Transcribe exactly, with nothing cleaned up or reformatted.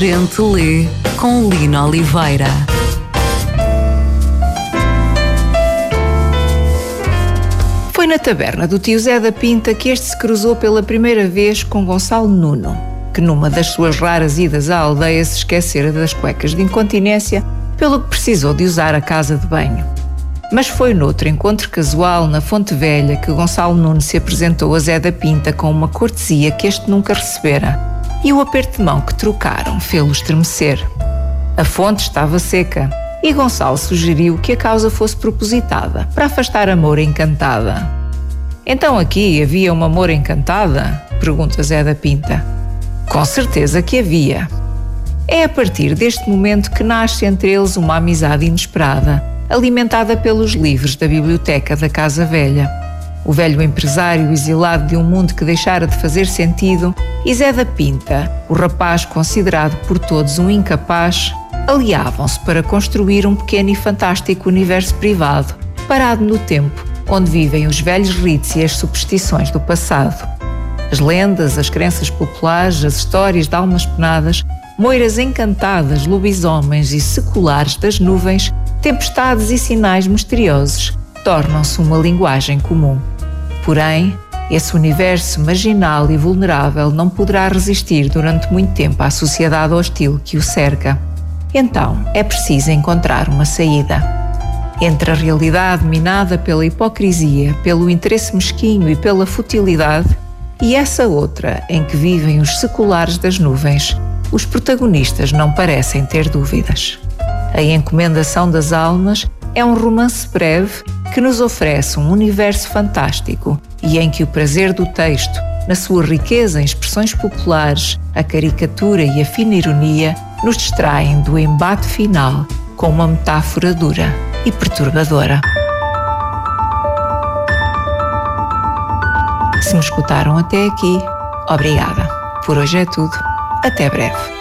Gente lê com Lina Oliveira. Foi na taberna do tio Zé da Pinta que este se cruzou pela primeira vez com Gonçalo Nuno, que numa das suas raras idas à aldeia se esquecera das cuecas de incontinência, pelo que precisou de usar a casa de banho. Mas foi noutro encontro casual na Fonte Velha que Gonçalo Nuno se apresentou a Zé da Pinta com uma cortesia que este nunca recebera, e o aperto de mão que trocaram fê-lo estremecer. A fonte estava seca e Gonçalo sugeriu que a causa fosse propositada para afastar a moura encantada. Então aqui havia uma moura encantada? Pergunta Zé da Pinta. Com certeza que havia. É a partir deste momento que nasce entre eles uma amizade inesperada, alimentada pelos livros da biblioteca da Casa Velha. O velho empresário exilado de um mundo que deixara de fazer sentido e Zé da Pinta, o rapaz considerado por todos um incapaz, aliavam-se para construir um pequeno e fantástico universo privado, parado no tempo, onde vivem os velhos ritos e as superstições do passado. As lendas, as crenças populares, as histórias de almas penadas, moiras encantadas, lobisomens e seculares das nuvens, tempestades e sinais misteriosos, tornam-se uma linguagem comum. Porém, esse universo marginal e vulnerável não poderá resistir durante muito tempo à sociedade hostil que o cerca. Então, é preciso encontrar uma saída. Entre a realidade minada pela hipocrisia, pelo interesse mesquinho e pela futilidade, e essa outra em que vivem os seculares das nuvens, os protagonistas não parecem ter dúvidas. A Encomendação das Almas é um romance breve que nos oferece um universo fantástico e em que o prazer do texto, na sua riqueza em expressões populares, a caricatura e a fina ironia, nos distraem do embate final com uma metáfora dura e perturbadora. Se me escutaram até aqui, obrigada. Por hoje é tudo. Até breve.